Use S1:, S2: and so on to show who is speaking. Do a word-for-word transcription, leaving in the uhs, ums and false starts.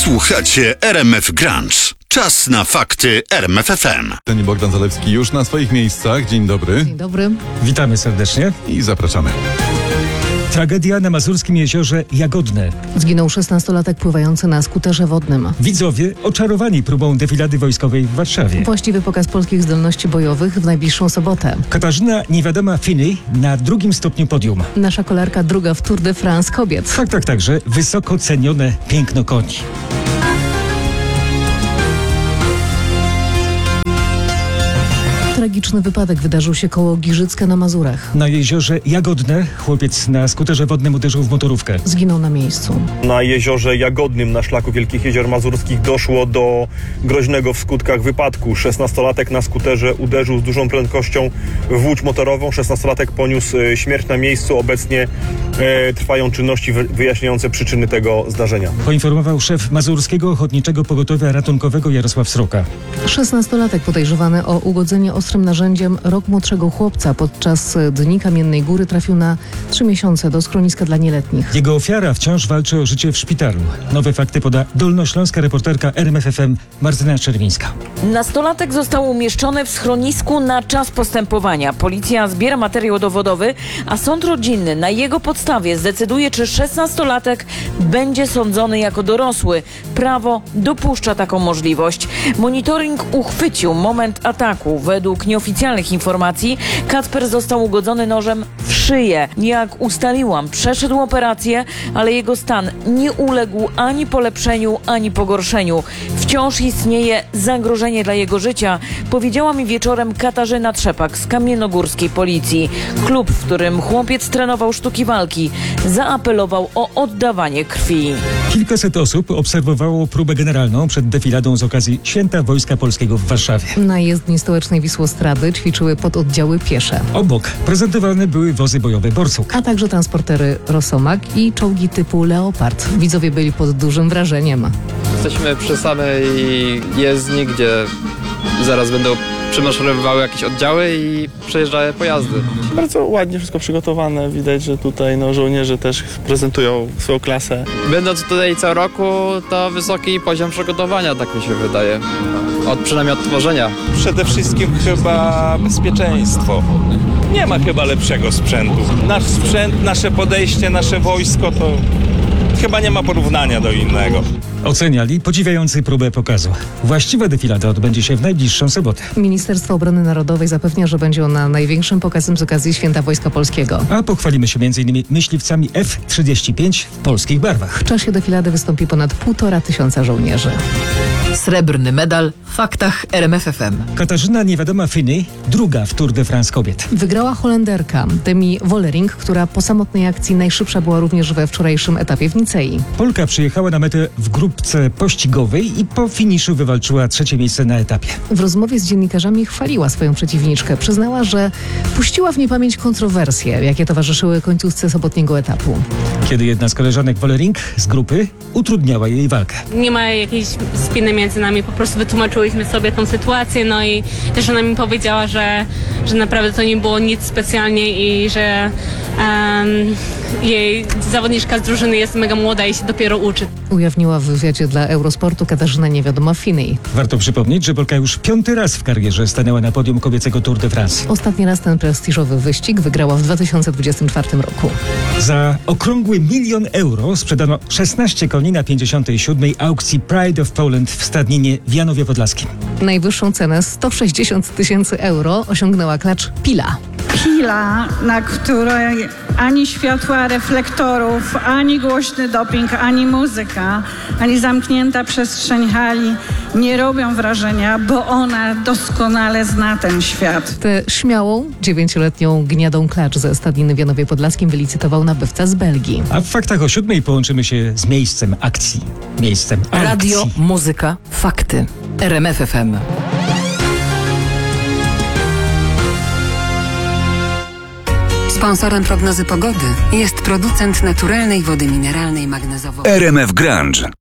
S1: Słuchacie R M F Grunge. Czas na fakty R M F F M.
S2: Ten Bogdan Zalewski już na swoich miejscach. Dzień dobry.
S3: Dzień dobry.
S4: Witamy serdecznie
S2: I zapraszamy.
S4: Tragedia na mazurskim jeziorze Jagodne.
S3: Zginął szesnastolatek pływający na skuterze wodnym.
S4: Widzowie oczarowani próbą defilady wojskowej w Warszawie.
S3: Właściwy pokaz polskich zdolności bojowych w najbliższą sobotę.
S4: Katarzyna Niewiadoma Finney na drugim stopniu podium.
S3: Nasza kolarka druga w Tour de France kobiet.
S4: Tak, tak, także wysoko cenione piękno koni.
S3: Tragiczny wypadek wydarzył się koło Giżycka na Mazurach.
S4: Na jeziorze Jagodne chłopiec na skuterze wodnym uderzył w motorówkę.
S3: Zginął na miejscu.
S5: Na jeziorze Jagodnym na szlaku Wielkich Jezior Mazurskich doszło do groźnego w skutkach wypadku. szesnastolatek na skuterze uderzył z dużą prędkością w łódź motorową. szesnastolatek poniósł śmierć na miejscu. Obecnie e, trwają czynności wyjaśniające przyczyny tego zdarzenia.
S4: Poinformował szef Mazurskiego Ochotniczego Pogotowia Ratunkowego Jarosław Sroka.
S3: szesnastolatek podejrzewany o ugodzenie ostrym narzędziem rok młodszego chłopca podczas Dni Kamiennej Góry trafił na trzy miesiące do schroniska dla nieletnich.
S4: Jego ofiara wciąż walczy o życie w szpitalu. Nowe fakty poda dolnośląska reporterka R M F F M Martyna Czerwińska.
S6: Nastolatek został umieszczony w schronisku na czas postępowania. Policja zbiera materiał dowodowy, a sąd rodzinny na jego podstawie zdecyduje, czy szesnastolatek będzie sądzony jako dorosły. Prawo dopuszcza taką możliwość. Monitoring uchwycił moment ataku. Według nieoficjalnych informacji Kacper został ugodzony nożem w szyję. Jak ustaliłam, przeszedł operację, ale jego stan nie uległ ani polepszeniu, ani pogorszeniu. Wciąż istnieje zagrożenie dla jego życia, powiedziała mi wieczorem Katarzyna Trzepak z kamiennogórskiej policji. Klub, w którym chłopiec trenował sztuki walki, zaapelował o oddawanie krwi.
S4: Kilkaset osób obserwowało próbę generalną przed defiladą z okazji Święta Wojska Polskiego w Warszawie.
S3: Na jezdni stołecznej Wisłostrady ćwiczyły pododdziały piesze,
S4: Obok prezentowane były wozy bojowe Borsuk.
S3: a także transportery Rosomak i czołgi typu Leopard. Widzowie byli pod dużym wrażeniem.
S7: Jesteśmy przy samej jezdni, gdzie zaraz będą przemaszerowywały jakieś oddziały i przejeżdżają pojazdy.
S8: Bardzo ładnie wszystko przygotowane. Widać, że tutaj no, żołnierze też prezentują swoją klasę.
S7: Będąc tutaj co roku, to wysoki poziom przygotowania, tak mi się wydaje. Od przynajmniej od tworzenia.
S9: Przede wszystkim chyba bezpieczeństwo. Nie ma chyba lepszego sprzętu. Nasz sprzęt, nasze podejście, nasze wojsko to chyba nie ma porównania do innego.
S4: Oceniali podziwiający próbę pokazu. Właściwa defilada odbędzie się w najbliższą sobotę.
S3: Ministerstwo Obrony Narodowej zapewnia, że będzie ona największym pokazem z okazji Święta Wojska Polskiego.
S4: A pochwalimy się między innymi myśliwcami F trzydzieści pięć w polskich barwach.
S3: W czasie defilady wystąpi ponad półtora tysiąca żołnierzy.
S10: Srebrny medal w faktach R M F F M.
S4: Katarzyna Niewiadoma Finney, druga w Tour de France kobiet.
S3: Wygrała Holenderka Demi Vollering, która po samotnej akcji najszybsza była również we wczorajszym etapie w Nicei.
S4: Polka przyjechała na metę w grupce pościgowej i po finiszu wywalczyła trzecie miejsce na etapie.
S3: W rozmowie z dziennikarzami chwaliła swoją przeciwniczkę. Przyznała, że puściła w niepamięć kontrowersje, jakie towarzyszyły końcówce sobotniego etapu.
S4: Kiedy jedna z koleżanek Vollering z grupy utrudniała jej walkę.
S11: Nie ma jakiejś spiny między nami, po prostu wytłumaczyłyśmy sobie tą sytuację, no i też ona mi powiedziała, że, że naprawdę to nie było nic specjalnie i że um, jej zawodniczka z drużyny jest mega młoda i się dopiero uczy.
S3: Ujawniła w wywiadzie dla Eurosportu Katarzyna Niewiadoma Finney.
S4: Warto przypomnieć, że Polka już piąty raz w karierze stanęła na podium kobiecego Tour de France.
S3: Ostatni raz ten prestiżowy wyścig wygrała w dwa tysiące dwudziestym czwartym roku.
S4: Za okrągły milion euro sprzedano szesnaście koni na pięćdziesiątej siódmej aukcji Pride of Poland w Stadninie w Janowie Podlaskim.
S3: Najwyższą cenę sto sześćdziesiąt tysięcy euro osiągnęła klacz Pila.
S12: Pila, na której ani światła reflektorów, ani głośny doping, ani muzyka, ani zamknięta przestrzeń hali nie robią wrażenia, bo ona doskonale zna ten świat.
S3: Tę śmiałą, dziewięcioletnią gniadą klacz ze Stadniny w Janowie Podlaskim wylicytował nabywca z Belgii.
S4: A w faktach o siódmej połączymy się z miejscem akcji. Miejscem akcji.
S10: Radio, muzyka, fakty. R M F F M.
S13: Sponsorem prognozy pogody jest producent naturalnej wody mineralnej magnezowo.
S1: R M F Grunge.